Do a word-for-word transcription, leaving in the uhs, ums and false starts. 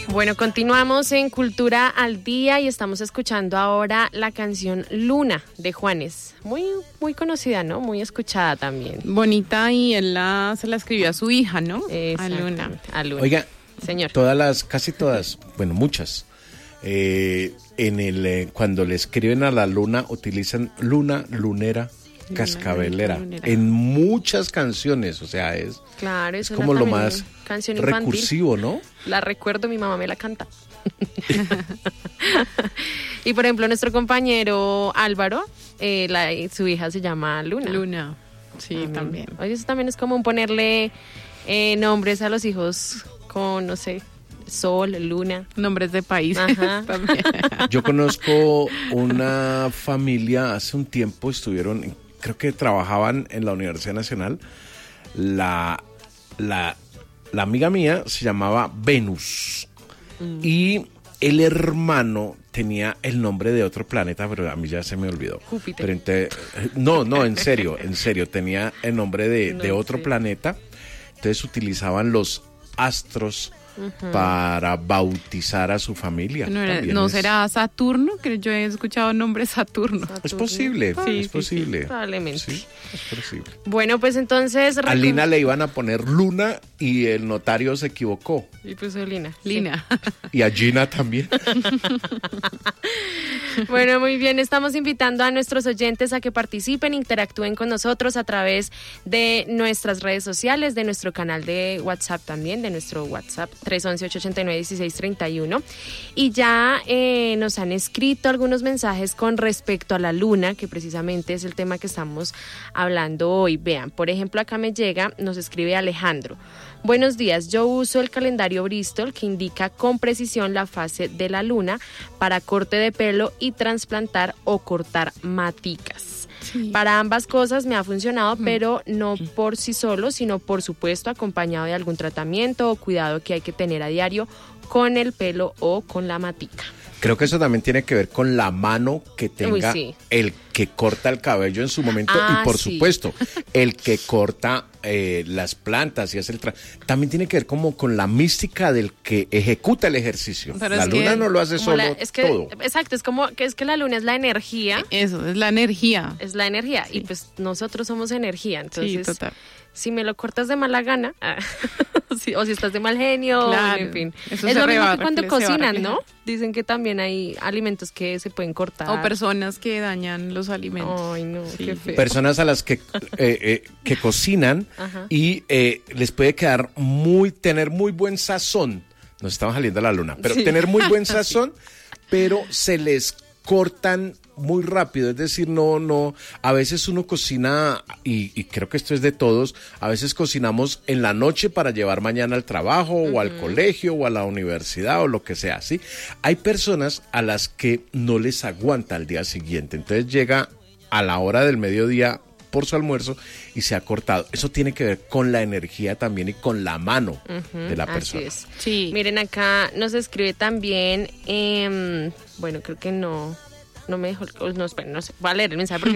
Bueno, continuamos en Cultura al Día y estamos escuchando ahora la canción Luna de Juanes. Muy, muy conocida, ¿no? Muy escuchada también. Bonita, y él la, se la escribió a su hija, ¿no? A Luna. A Luna. Oiga, señor. Todas las, casi todas, bueno, muchas, eh, en el eh, cuando le escriben a la luna utilizan luna, lunera, cascabelera, luna, lunera. en muchas canciones, o sea, es, Claro, es, es como lo más canción infantil. recursivo, ¿no? La recuerdo, mi mamá me la canta. Y por ejemplo, nuestro compañero Álvaro, eh, la, su hija se llama Luna. Luna, sí, también. también. Oye, eso también es como ponerle eh, nombres a los hijos con, no sé, Sol, Luna. Nombres de país. Ajá. También. Yo conozco una familia, hace un tiempo estuvieron, creo que trabajaban en la Universidad Nacional, la, la, la amiga mía se llamaba Venus, mm. y el hermano tenía el nombre de otro planeta, pero a mí ya se me olvidó. Júpiter. Pero ente, no, no, en serio, en serio, tenía el nombre de, no, de otro sí. planeta, entonces utilizaban los astros uh-huh. para bautizar a su familia. No, era, no es... será Saturno, que yo he escuchado el nombre Saturno. Saturno. Es posible, ah, sí, es sí, posible. Sí, probablemente. Sí, es posible. Bueno, pues entonces... A Lina le iban a poner Luna y el notario se equivocó. Y puso Lina. Lina. Sí. Y a Gina también. Bueno, muy bien, estamos invitando a nuestros oyentes a que participen, interactúen con nosotros a través de nuestras redes sociales, de nuestro canal de WhatsApp también, de nuestro WhatsApp tres once, ocho ochenta y nueve, dieciséis treinta y uno. Y ya eh, nos han escrito algunos mensajes con respecto a la luna, que precisamente es el tema que estamos hablando hoy. Vean, por ejemplo, acá me llega, nos escribe Alejandro. Buenos días, yo uso el calendario Bristol que indica con precisión la fase de la luna para corte de pelo y trasplantar o cortar maticas. Sí. Para ambas cosas me ha funcionado, mm. pero no por sí solo, sino por supuesto acompañado de algún tratamiento o cuidado que hay que tener a diario con el pelo o con la matica. Creo que eso también tiene que ver con la mano que tenga Uy, sí. el que corta el cabello en su momento ah, y por sí. supuesto el que corta eh, las plantas y hace el tra- también tiene que ver como con la mística del que ejecuta el ejercicio. Pero la luna no lo hace solo la, es que, todo. Exacto, es como que es que la luna es la energía. Eso, es la energía. Es la energía sí. Y pues nosotros somos energía, entonces sí, total. Si me lo cortas de mala gana, sí, o si estás de mal genio, claro, en fin. Eso es lo mismo rebarra, que cuando que cocinan, ¿no? Dicen que también hay alimentos que se pueden cortar. O personas que dañan los alimentos. Ay, no, sí. Qué feo. Personas a las que, eh, eh, que cocinan Ajá. y eh, les puede quedar muy, tener muy buen sazón. Nos estamos saliendo a la luna, pero sí. tener muy buen sazón, sí. pero se les cortan muy rápido, es decir, no, no, a veces uno cocina, y, y creo que esto es de todos, a veces cocinamos en la noche para llevar mañana al trabajo, uh-huh. o al colegio, o a la universidad, o lo que sea, ¿sí? Hay personas a las que no les aguanta al día siguiente, entonces llega a la hora del mediodía por su almuerzo y se ha cortado. Eso tiene que ver con la energía también y con la mano uh-huh, de la persona. Así es. Sí. Miren, acá nos escribe también, eh, bueno, creo que no... No me dejó, no, espera, no sé, voy a leer el mensaje porque